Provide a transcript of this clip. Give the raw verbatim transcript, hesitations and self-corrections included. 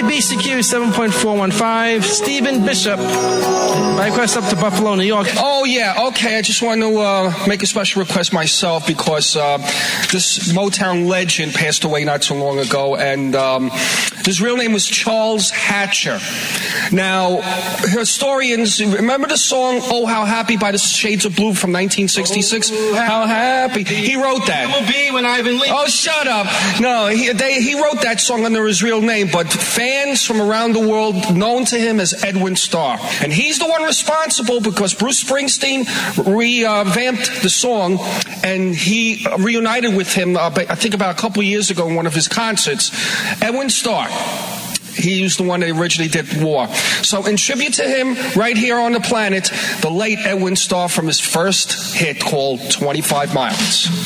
B C Q seven point four one five, Stephen Bishop. My request up to Buffalo, New York. Oh, yeah, okay. I just want to uh, make a special request myself because uh, this Motown legend passed away not too long ago, and um, his real name was Charles Hatcher. Now, historians, remember the song, Oh, How Happy by the Shades of Blue from nineteen sixty-six? Oh, how happy. He wrote that. It will be when Ivan Lee. Oh, shut up. No, he, they, he wrote that song under his real name, but fans from around the world known to him as Edwin Starr. And he's the one responsible because Bruce Springsteen revamped the song, and he reunited with him, uh, I think about a couple years ago in one of his concerts. Edwin Starr. He was the one that originally did War. So in tribute to him, right here on the planet, the late Edwin Starr from his first hit called twenty-five miles.